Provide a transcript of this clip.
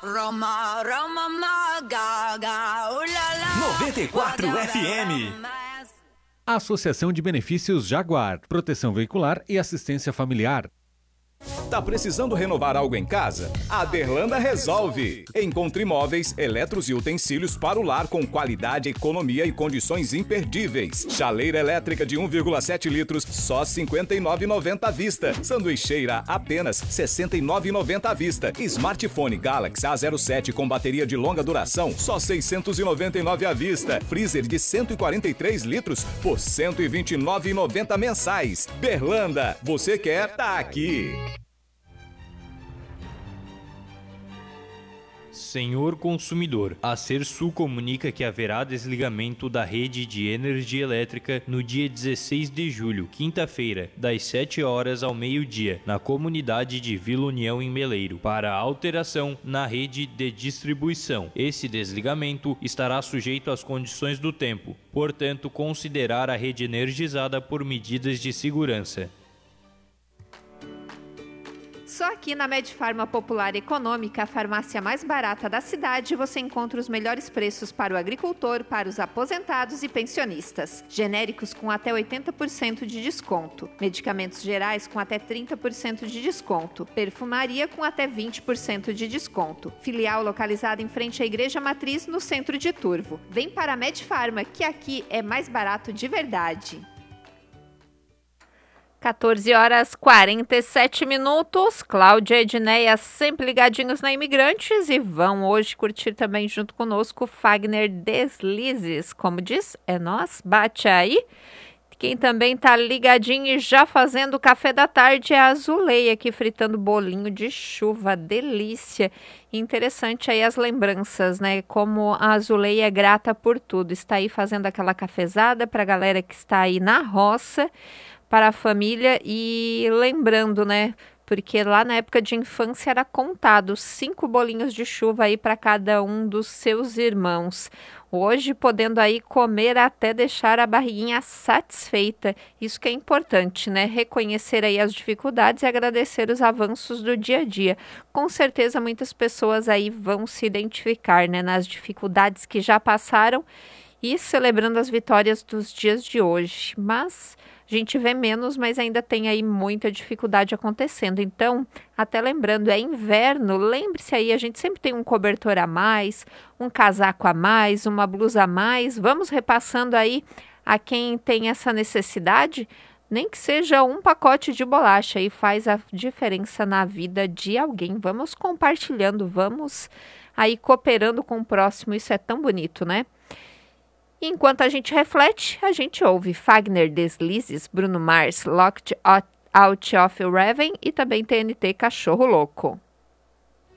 Roma, Roma, gaga, ulala. 94 FM. Associação de Benefícios Jaguar, Proteção Veicular e Assistência Familiar. Tá precisando renovar algo em casa? A Berlanda resolve! Encontre móveis, eletros e utensílios para o lar com qualidade, economia e condições imperdíveis. Chaleira elétrica de 1,7 litros, só R$ 59,90 à vista. Sanduicheira, apenas R$ 69,90 à vista. Smartphone Galaxy A07 com bateria de longa duração, só R$ 699 à vista. Freezer de 143 litros por R$ 129,90 mensais. Berlanda, você quer? Tá aqui! Senhor consumidor, a Sersul comunica que haverá desligamento da rede de energia elétrica no dia 16 de julho, quinta-feira, das 7 horas ao meio-dia, na comunidade de Vila União em Meleiro, para alteração na rede de distribuição. Esse desligamento estará sujeito às condições do tempo, portanto, considerar a rede energizada por medidas de segurança. Só aqui na Medfarma Popular Econômica, a farmácia mais barata da cidade, você encontra os melhores preços para o agricultor, para os aposentados e pensionistas. Genéricos com até 80% de desconto. Medicamentos gerais com até 30% de desconto. Perfumaria com até 20% de desconto. Filial localizada em frente à Igreja Matriz, no centro de Turvo. Vem para a Medfarma, que aqui é mais barato de verdade. 14 horas 47 minutos. Cláudia e Edneia sempre ligadinhos na Imigrantes e vão hoje curtir também junto conosco Fagner Deslizes. Como diz, é nós, bate aí. Quem também tá ligadinho e já fazendo o café da tarde é a Azuleia aqui fritando bolinho de chuva, delícia. Interessante aí as lembranças, né? Como a Azuleia é grata por tudo. Está aí fazendo aquela cafezada para a galera que está aí na roça, para a família e lembrando, né? Porque lá na época de infância era contado 5 bolinhos de chuva aí para cada um dos seus irmãos. Hoje podendo aí comer até deixar a barriguinha satisfeita. Isso que é importante, né? Reconhecer aí as dificuldades e agradecer os avanços do dia a dia. Com certeza muitas pessoas aí vão se identificar, né? Nas dificuldades que já passaram e celebrando as vitórias dos dias de hoje. Mas a gente vê menos, mas ainda tem aí muita dificuldade acontecendo. Então, até lembrando, é inverno, lembre-se aí, a gente sempre tem um cobertor a mais, um casaco a mais, uma blusa a mais. Vamos repassando aí a quem tem essa necessidade, nem que seja um pacote de bolacha aí faz a diferença na vida de alguém. Vamos compartilhando, vamos aí cooperando com o próximo, isso é tão bonito, né? Enquanto a gente reflete, a gente ouve Fagner Deslizes, Bruno Mars, Locked Out of Raven e também TNT Cachorro Louco.